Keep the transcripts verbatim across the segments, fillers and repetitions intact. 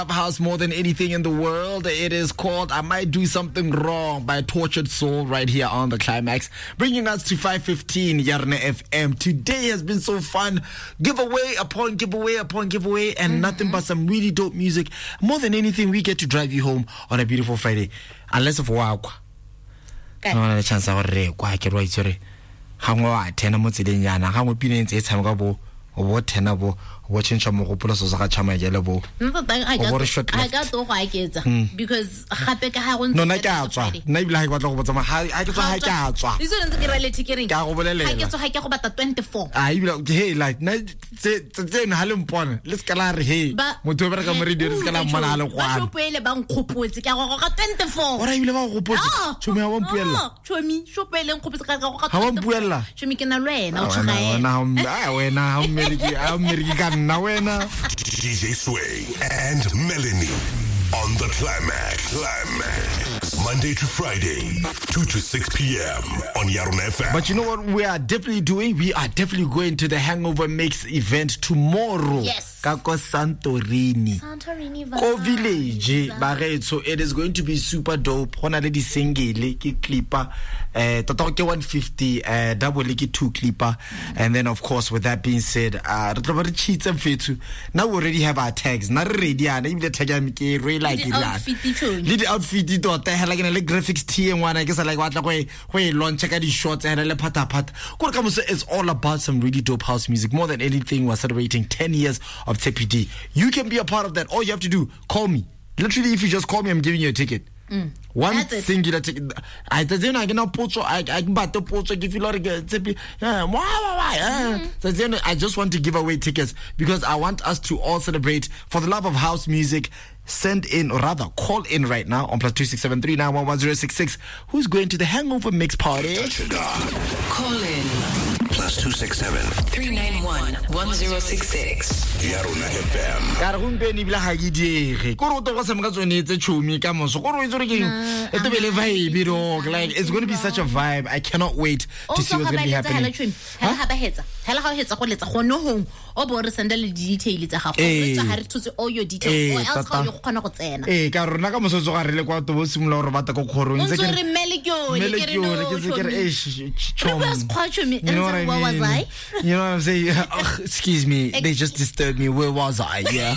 House more than anything in the world. It is called I Might Do Something Wrong by Tortured Soul right here on the Climax, bringing us to five fifteen Yarna F M. Today has been so fun. Giveaway upon giveaway upon giveaway and mm-hmm. nothing but some really dope music. More than anything, we get to drive you home on a beautiful Friday. Unless of Wakwa. I want a chance of re kwa ke rwa itse re ha ngwa tena mo tseleng yana ha mo pineng tse tshameka bo o tena bo watching chamo go pula so sa ga chama ya lebo no but I got I got to go I get because gape ka ha go no na ka tswa na ibile ha ke batla go botsa ma ha ke tswa ha ka tswa di sone ke reality ke reng ka go bolelela ha ke tswa ha ke go bata twenty-four ah ibile hey like na tse tse na le mpona le skala re hey motho ba re ka mo re dire skala mmala le kwa ba shopele ba nkgopotse ka go ga twenty-four ora ibile ba go gopotse chomi ha wa mpuella chomi shopele nkgopotse ka go ga ha wa mpuella chomi ke na lwena o tshaga na na wena ha meriki ha meriki ka nna wena D J Sway and Melanie on the Climax. Climax. Monday to Friday, two to six p.m. on Yarona F M. But you know what we are definitely doing? We are definitely going to the Hangover Mix event tomorrow. Yes. Kako Santorini. Santorini Ko village. Bare, so it is going to be super dope. Hona le di single ki clipper. Eh, total ke one fifty, eh, double ki two clipper. And then of course, with that being said, uh, now we already have our tags. Not ready, and even the tag I'm like it. Little outfit it or the like a graphics T and one I guess I like what the way way launch check out the shots and a pata pat. It's all about some really dope house music. More than anything, we're celebrating ten years of T P D. You can be a part of that. All you have to do, call me. Literally, if you just call me, I'm giving you a ticket. Mm. One That's singular ticket. I doesn't I cannot put so I I but to put so if you like T I just want to give away tickets because I want us to all celebrate for the love of house music. Send in, or rather, call in right now on plus two six seven three nine one one zero six six. Who's going to the Hangover Mix party? Call in plus two six seven three nine one one zero six six. Yarona F M. Ka re gompeni bila ga ke diege. Go re go semaka tsone tse chomi ka moso. Go re itse re ke e te bele vibe dog. Like it's going to be such a vibe. I cannot wait to see what's going to be happening. Hela ha ba hetsa. Hela ha hetsa go letsa go no hong. O bo re senda le detail tsa gago. Re tsa ha re thutse all your details. Or else how you gonna go tsena. Eh ka rona ka moso tso ga re le kwa to bo simula gore bata go khorong. Ntse re mele kyo le ke re no. You know what I mean? Was I? You know what I'm saying? Oh, excuse me. They just disturbed me. Where was I? Yeah.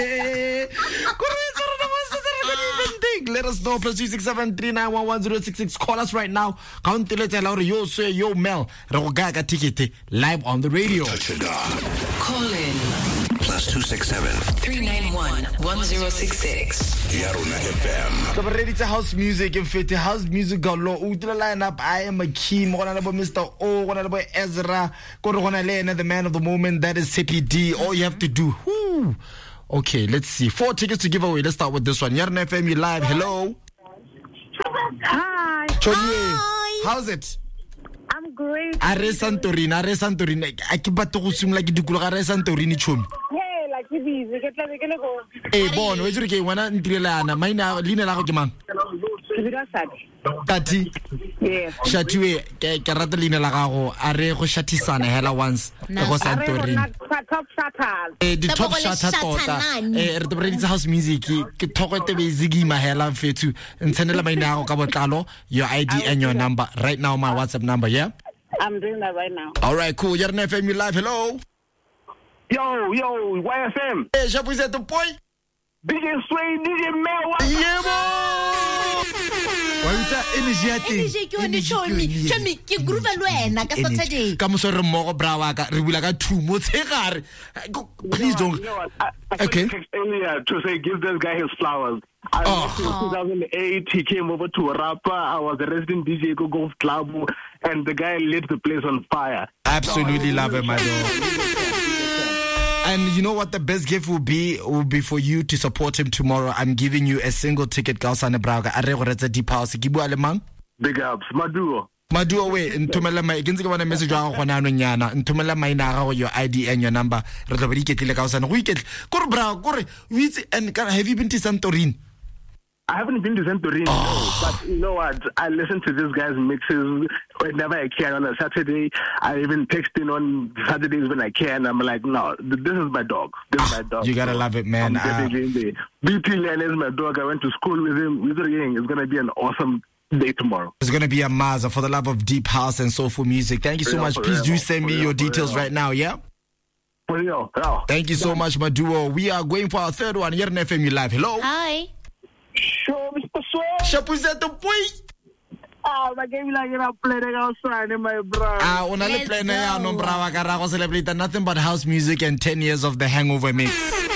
Let us know. Plus two six seven three nine one one zero six six. Call us right now. Count to let yo say yo Mel. Rogaga ticket live on the radio. Call in plus two six seven three nine one one zero six six. Yarona F M. So ready to house music and fit house music gallo. Utla line up. I am a key. Mona labo Mister O. Mona labo Ezra. Korona Lena, the man of the moment. That is C P D. All you have to do. Whoo. Okay, let's see. Four tickets to give away. Let's start with this one. Yarna F M, you live. Hello. Hi. Hi. How's it? I'm great. Are Santorini, are Santorini. I keep back to sum like the Kulare Santorini chum. Hey, like you busy. Get like a go. Hey, Bon, where's your game? One and Trilana. Mine are Lina Lagoman. Tati. Yes. Shatue, Karatalina Lagago, Are Shatisana, Hella once. Go Santorini. Top shatter. The top shatter. Eh, the British house music. Talk to me, Ziggy Mahela Fetu, and send it by now, Kabotalo, your I D and your number. Right now, my WhatsApp number, yeah? I'm doing that right now. All right, cool. Yarna F M, you live. Hello. Yo, yo, Y F M. Hey, shall we set the point? D J Sway, D J Mel. Yeah, boy. Wanta energy ati. Energy ke one chomi. Chomi ke groove lwena ka Saturday. Ka mo so re mo go brawa ka re bula ka two mo tshegare. Please don't. You know what? I, I okay. Earlier to say give this guy his flowers. I oh. In two thousand eight, he came over to a rapper. I was a resident D J Go Golf Club, and the guy lit the place on fire. Absolutely so, love him, my dog. And you know what the best gift will be will be for you to support him tomorrow. I'm giving you a single ticket. Kausane Braga. Are go retsa deep house. Kibu alemang. Big ups, Maduo. Maduo we ntumela mai ke ntse ke bona message wa go gona no nyana ntumela mai na ga go your I D and your number. Re tla ba diketlile kausane go iketle. Go re Braga go re o itse and have you been to Santorini? I haven't been to Santorini, oh. no, but you know what? I listen to this guy's mixes whenever I can on a Saturday. I even text in on Saturdays when I can. I'm like, no, this is my dog. This is my dog. You gotta so love it, man. Uh, B T Len is my dog. I went to school with him. With the gang. It's gonna be an awesome day tomorrow. It's gonna be a Maza for the love of deep house and soulful music. Thank you so much. Please do send me your details right now. Yeah. For real. Yeah. Thank you so much, my duo. We are going for our third one here in F M U Live. Hello. Hi. Show Mister Sway. Shapuzeto boy. Ah, my game like you're playing outside, my brother. Ah, on a play now, no brava carago celebrate nothing but house music and ten years of the Hangover mix.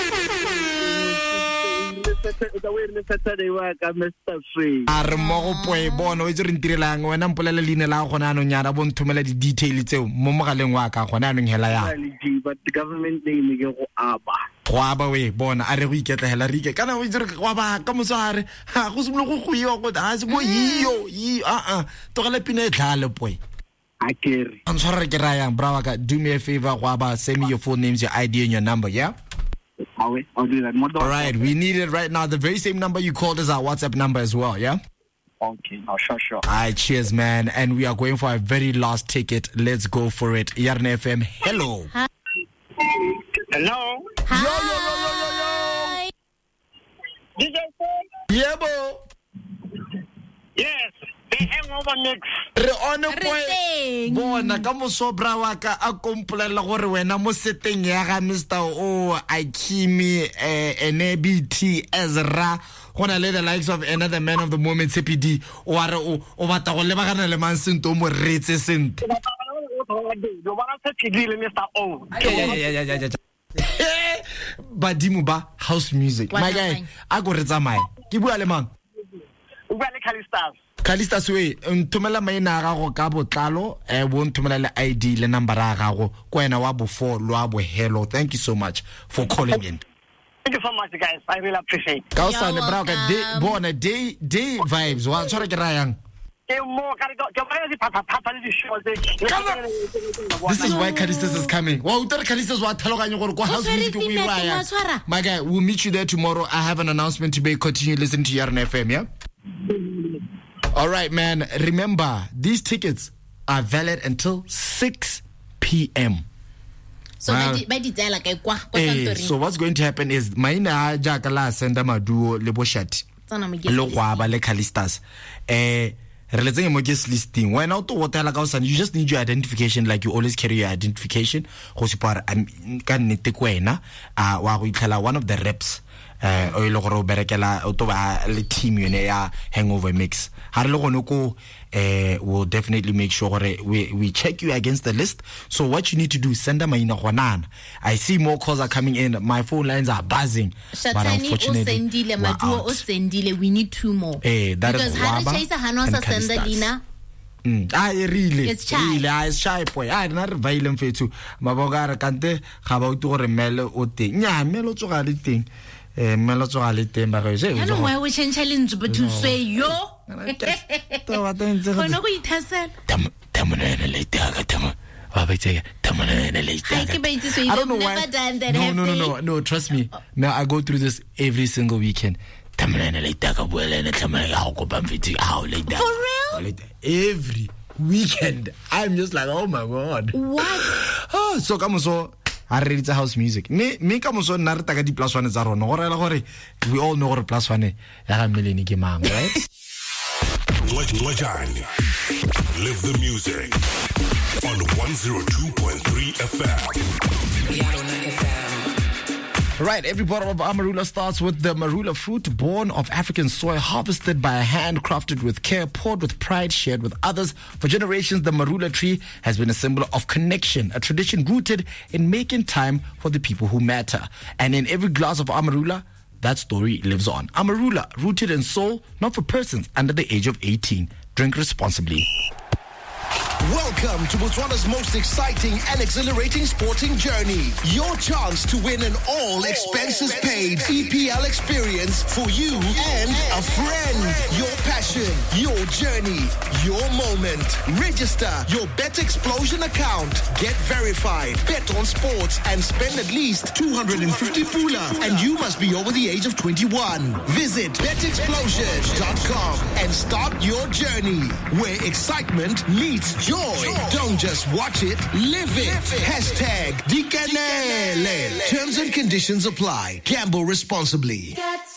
Are mo poe bono o tsere ntirelang wena mpolele line la gona no nyana bo nthomela di details tseo mo mogaleng wa ka gona no hela ya but the government name ke go aba go aba we bona a re go iketlela rike kana o tsere go ba ka mosare ha go sebolo go goiwa go ha se bo yiyo yi a a togela pina e tlhale poe akere I'm sorry ke raya brava ka do me a favor go aba send me your full names, your I D and your number, yeah. I'll do that. All right, we need it right now. The very same number you called is our WhatsApp number as well, yeah? Okay, no, sure, sure. All right, cheers, man. And we are going for our very last ticket. Let's go for it. Yarn F M, hello. Hi. Hello. Hi. Yo, yo, yo, yo, yo, yo. D J Phone? Yeah, bo. Yes. The Hangover mix. Re on boy. Bona ka mo sobra wa ka a kompolela gore wena mo seteng ya ga Mister O Akimi eh Enebiti Ezra gona le the likes of another man of the moment C P D o are o o bata go lebagana le man sento mo retse sent. Do ba se tidile Mister O. Yeah yeah yeah yeah yeah. Badimo ba house music. My guy a go re tsamaye. Ke bua le mang? O bua le Calistas. Calistas we ntumela maina ga go ka botlalo e bo ntumela le I D le number ga gago ko ena wa bo four lo abo hello. Thank you so much for calling in. Thank you so much, guys. I really appreciate it. Ka usane bra ka day bona day day vibes wa tshwara ke rayang. This is why Calistas is coming. Wa utare Calistas wa tlhaloganya gore ko house music we raya. My guy, we'll meet you there tomorrow. I have an announcement to make. Continue listening to Yarn F M, yeah? All right, man. Remember, these tickets are valid until six p.m. So, uh, eh, so what's going to happen is maina jaka la senda maduo le boshati le gwaba le Calistas eh re letseng mo guest listing when out to hotela ka usana you just need your identification like you always carry your identification go separa ka nnete kwena a wa go itlhela one of the reps eh o ile gore o berekela o to ba le team yone ya Hangover mix ha re le gone ko eh we'll definitely make sure gore we we check you against the list. So what you need to do is send them maina gonana. I see more calls are coming in, my phone lines are buzzing. Shatani but unfortunately sendile maduo o sendile we need two more eh that because is ha re chase hanosa senda lina mm ah really it's really ah it's shy boy ah na re violent fethu maboga re kante ga ba utu gore mele o teng nya mele o tsoga le teng eh mele o tsoga le teng ba go je ya no wa we change le ntse but to say yo to wa teng tse go no go ithasela tam tamana le taga tam wa ba tse tamana le taga I don't know why never done that no no no no no trust me now I go through this every single weekend tamana le taga boelene tamana ga go ba mfiti how le taga for real every weekend I'm just like oh my god what oh so come so I read the house music me me come so na re taka di plus one tsa rona gore la gore we all know gore plus one ya ga meleni ke mang right live the music on one oh two point three F M. F M. Right, every bottle of Amarula starts with the marula fruit, born of African soil, harvested by hand, crafted with care, poured with pride, shared with others. For generations, the marula tree has been a symbol of connection, a tradition rooted in making time for the people who matter. And in every glass of Amarula, that story lives on. Amarula, rooted in soul, not for persons under the age of eighteen. Drink responsibly. Welcome to Botswana's most exciting and exhilarating sporting journey. Your chance to win an all expenses paid E P L experience for you and a friend. Your passion, your journey, your moment. Register your Bet Explosion account. Get verified. Bet on sports and spend at least two hundred fifty pula. And you must be over the age of twenty-one. Visit bet explosion dot com and start your journey where excitement meets joy. Don't just watch it, live it. Hashtag Dikanele. Terms and conditions apply. Gamble responsibly.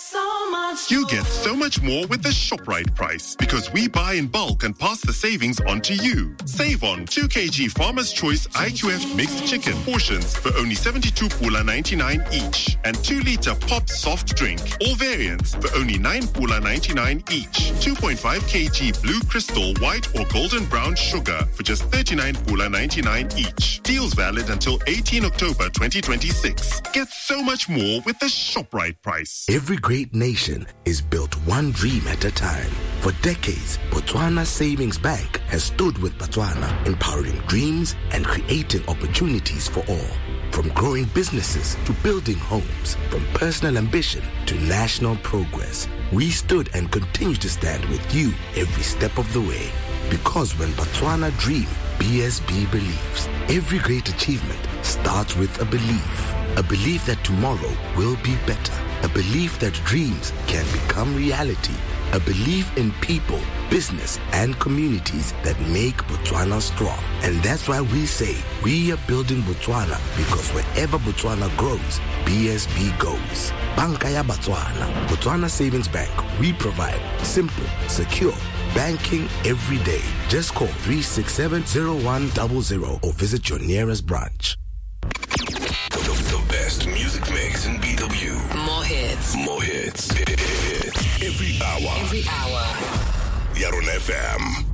You get so much more with the ShopRite price because we buy in bulk and pass the savings on to you. Save on two kilograms Farmer's Choice I Q F mixed chicken portions for only seventy-two pula ninety-nine each and two liter Pop soft drink. All variants for only nine pula ninety-nine each. two point five kilograms Blue Crystal white or golden brown sugar for just thirty-nine pula ninety-nine each. Deals valid until eighteenth October twenty twenty-six. Get so much more with the ShopRite price. Every great nation is built one dream at a time. For decades, Botswana Savings Bank has stood with Botswana, empowering dreams and creating opportunities for all. From growing businesses to building homes, from personal ambition to national progress, we stood and continue to stand with you every step of the way. Because when Botswana dreams, B S B believes. Every great achievement starts with a belief. A belief that tomorrow will be better. A belief that dreams can become reality. A belief in people, business, and communities that make Botswana strong. And that's why we say we are building Botswana, because wherever Botswana grows, B S B goes. Banka ya Botswana. Botswana Savings Bank. We provide simple, secure banking every day. Just call three six seven, zero one zero zero or visit your nearest branch. The, the best music mix in B W. More hits. More hits. Hits. Every hour. Every hour. Yaron F M.